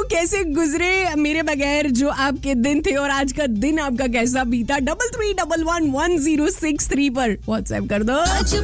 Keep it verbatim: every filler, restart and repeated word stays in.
कैसे गुजरे मेरे बगैर जो आपके दिन थे और आज का दिन आपका कैसा बीता? Double three double one one zero six three पर व्हाट्सएप कर दो।